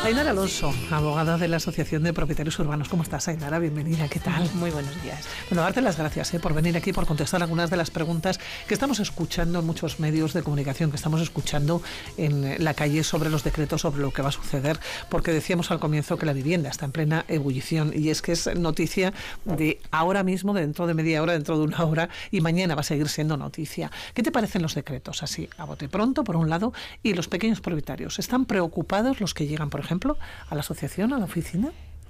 Ainara Alonso, abogada de la Asociación de Propietarios Urbanos. ¿Cómo estás, Ainara? Bienvenida, ¿qué tal? Muy buenos días. Bueno, darte las gracias por venir aquí, por contestar algunas de las preguntas que estamos escuchando en muchos medios de comunicación, que estamos escuchando en la calle sobre los decretos, sobre lo que va a suceder, porque decíamos al comienzo que la vivienda está en plena ebullición y es que es noticia de ahora mismo, dentro de media hora, dentro de una hora, y mañana va a seguir siendo noticia. ¿Qué te parecen los decretos así, a bote pronto, por un lado, y los pequeños propietarios? ¿Están preocupados los que llegan, por ejemplo, a la asociación, a la oficina?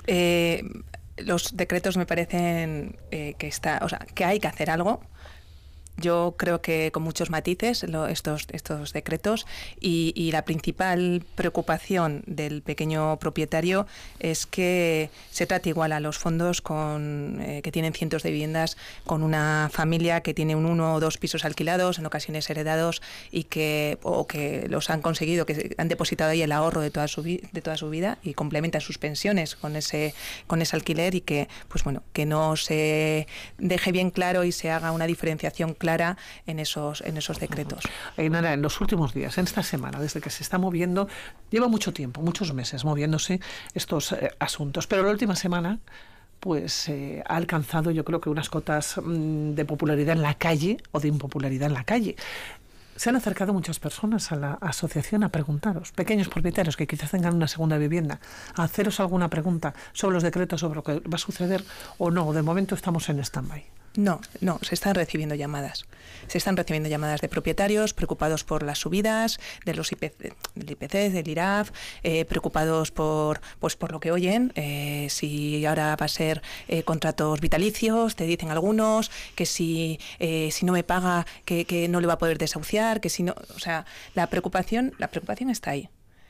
Los decretos me parecen que hay que hacer algo. Yo creo que con muchos matices estos decretos y la principal preocupación del pequeño propietario es que se trate igual a los fondos que tienen cientos de viviendas con una familia que tiene uno o dos pisos alquilados, en ocasiones heredados, y que los han conseguido, que han depositado ahí el ahorro de toda su vida y complementan sus pensiones con ese alquiler, y que que no se deje bien claro y se haga una diferenciación clara en esos decretos. Ainara, en los últimos días, en esta semana, desde que se está moviendo, lleva mucho tiempo, muchos meses moviéndose estos asuntos, pero la última semana pues ha alcanzado, yo creo que unas cotas de popularidad en la calle o de impopularidad en la calle. Se han acercado muchas personas a la asociación a preguntaros, pequeños propietarios que quizás tengan una segunda vivienda, a haceros alguna pregunta sobre los decretos, sobre lo que va a suceder o no. De momento estamos en stand-by. No, se están recibiendo llamadas. Se están recibiendo llamadas de propietarios preocupados por las subidas de los del IPC, del IRAF, preocupados por lo que oyen, si ahora va a ser contratos vitalicios, te dicen algunos, que si no me paga, que no le va a poder desahuciar, que si no, o sea, la preocupación está ahí.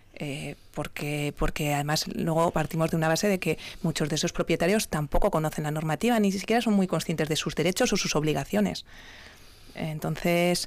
Porque además luego partimos de una base de que muchos de esos propietarios tampoco conocen la normativa, ni siquiera son muy conscientes de sus derechos o sus obligaciones. Entonces,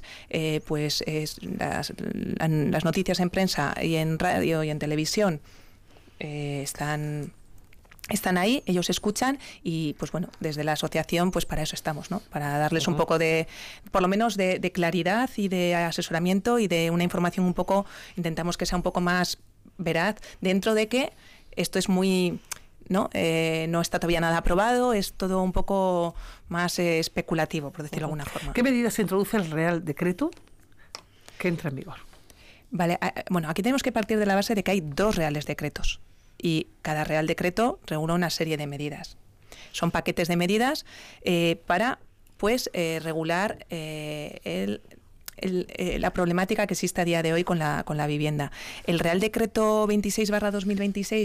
las noticias en prensa y en radio y en televisión están ahí, ellos escuchan y desde la asociación para eso estamos, ¿no? Para darles un poco por lo menos de claridad y de asesoramiento y de una información intentamos que sea un poco más veraz, dentro de que esto es muy... no está todavía nada aprobado, es todo un poco más especulativo, por decirlo de alguna forma. ¿Qué medidas se introduce el Real Decreto que entra en vigor? Vale, aquí tenemos que partir de la base de que hay 2 reales decretos. Y cada Real Decreto regula una serie de medidas. Son paquetes de medidas para regular la problemática que existe a día de hoy con la vivienda. El Real Decreto 26/2026,